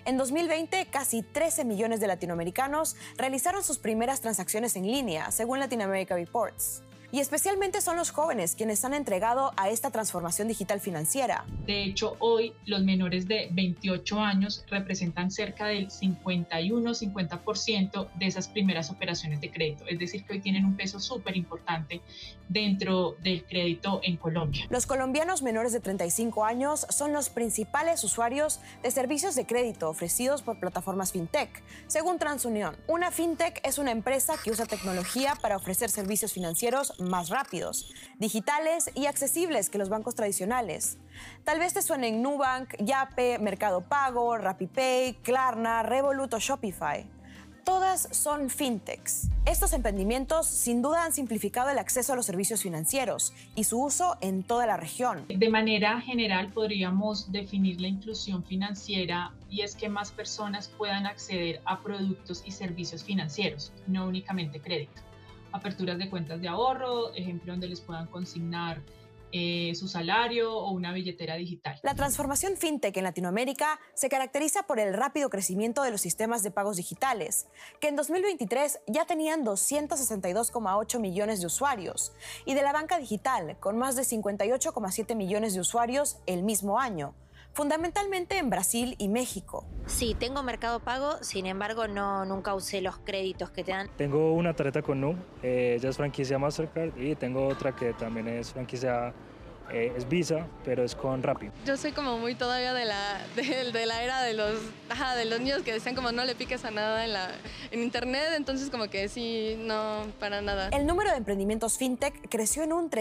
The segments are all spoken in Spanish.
En 2020, casi 13 millones de latinoamericanos realizaron sus primeras transacciones en línea, según Latin America Reports. Y especialmente son los jóvenes quienes han entregado a esta transformación digital financiera. De hecho, hoy los menores de 28 años representan cerca del 51-50% de esas primeras operaciones de crédito. Es decir, que hoy tienen un peso súper importante dentro del crédito en Colombia. Los colombianos menores de 35 años son los principales usuarios de servicios de crédito ofrecidos por plataformas fintech, según TransUnión. Una fintech es una empresa que usa tecnología para ofrecer servicios financieros más rápidos, digitales y accesibles que los bancos tradicionales. Tal vez te suenen Nubank, Yape, Mercado Pago, RappiPay, Klarna, Revolut o Shopify. Todas son fintechs. Estos emprendimientos sin duda han simplificado el acceso a los servicios financieros y su uso en toda la región. De manera general podríamos definir la inclusión financiera y es que más personas puedan acceder a productos y servicios financieros, no únicamente crédito. Aperturas de cuentas de ahorro, ejemplo donde les puedan consignar su salario o una billetera digital. La transformación fintech en Latinoamérica se caracteriza por el rápido crecimiento de los sistemas de pagos digitales, que en 2023 ya tenían 262,8 millones de usuarios, y de la banca digital, con más de 58,7 millones de usuarios el mismo año, fundamentalmente en Brasil y México. Sí, tengo Mercado Pago, sin embargo nunca usé los créditos que te dan. Tengo una tarjeta con Nu, ella es franquicia Mastercard, y tengo otra que también es franquicia, es Visa, pero es con Rappi. Yo soy como muy todavía de la era de los niños que decían como no le piques a nada en internet, entonces como que sí, no, para nada. El número de emprendimientos fintech creció en un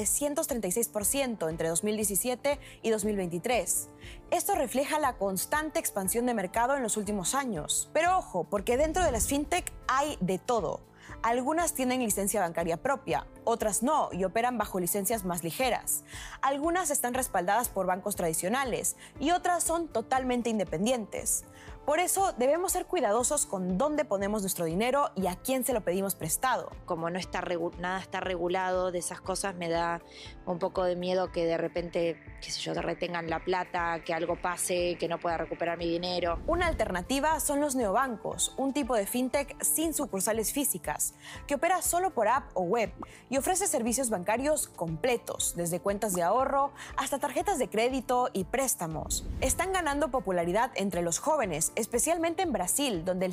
336% entre 2017 y 2023. Esto refleja la constante expansión de mercado en los últimos años. Pero ojo, porque dentro de las fintech hay de todo. Algunas tienen licencia bancaria propia, otras no y operan bajo licencias más ligeras. Algunas están respaldadas por bancos tradicionales y otras son totalmente independientes. Por eso debemos ser cuidadosos con dónde ponemos nuestro dinero y a quién se lo pedimos prestado. Como no está nada está regulado de esas cosas, me da un poco de miedo que de repente, qué sé yo, te retengan la plata, que algo pase, que no pueda recuperar mi dinero. Una alternativa son los neobancos, un tipo de fintech sin sucursales físicas, que opera solo por app o web y ofrece servicios bancarios completos, desde cuentas de ahorro hasta tarjetas de crédito y préstamos. Están ganando popularidad entre los jóvenes, especialmente en Brasil, donde el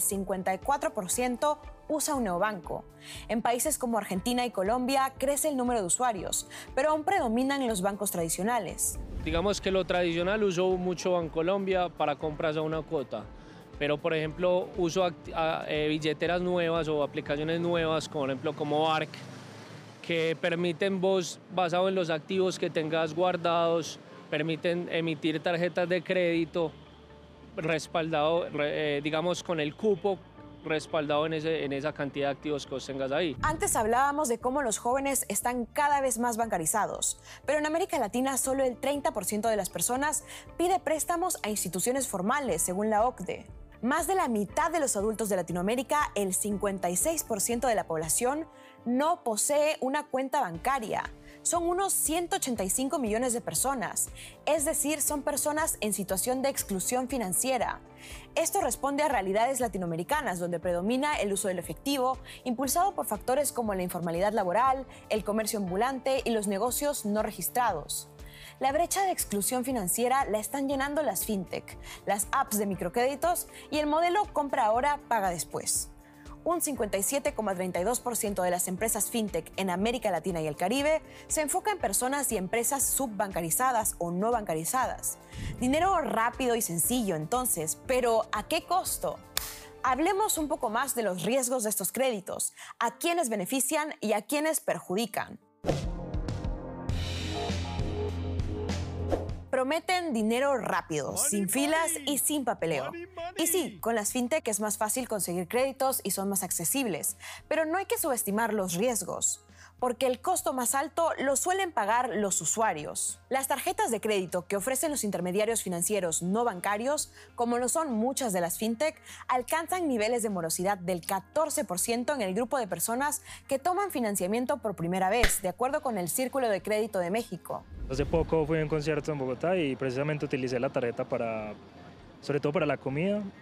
54% usa un neobanco. En países como Argentina y Colombia crece el número de usuarios, pero aún predominan los bancos tradicionales. Digamos que lo tradicional uso mucho Bancolombia para compras a una cuota, pero por ejemplo uso billeteras nuevas o aplicaciones nuevas, por ejemplo como Arc, que permiten vos, basado en los activos que tengas guardados, permiten emitir tarjetas de crédito respaldado, digamos, con el cupo respaldado en esa cantidad de activos que vos tengas ahí. Antes hablábamos de cómo los jóvenes están cada vez más bancarizados, pero en América Latina solo el 30% de las personas pide préstamos a instituciones formales, según la OCDE. Más de la mitad de los adultos de Latinoamérica, el 56% de la población, no posee una cuenta bancaria. Son unos 185 millones de personas, es decir, son personas en situación de exclusión financiera. Esto responde a realidades latinoamericanas donde predomina el uso del efectivo, impulsado por factores como la informalidad laboral, el comercio ambulante y los negocios no registrados. La brecha de exclusión financiera la están llenando las fintech, las apps de microcréditos y el modelo compra ahora, paga después. Un 57,32% de las empresas fintech en América Latina y el Caribe se enfoca en personas y empresas subbancarizadas o no bancarizadas. Dinero rápido y sencillo, entonces, pero ¿a qué costo? Hablemos un poco más de los riesgos de estos créditos, a quiénes benefician y a quiénes perjudican. Prometen dinero rápido, sin filas y sin papeleo. Y sí, con las fintech es más fácil conseguir créditos y son más accesibles, pero no hay que subestimar los riesgos, porque el costo más alto lo suelen pagar los usuarios. Las tarjetas de crédito que ofrecen los intermediarios financieros no bancarios, como lo son muchas de las fintech, alcanzan niveles de morosidad del 14% en el grupo de personas que toman financiamiento por primera vez, de acuerdo con el Círculo de Crédito de México. Hace poco fui a un concierto en Bogotá y precisamente utilicé la tarjeta sobre todo para la comida,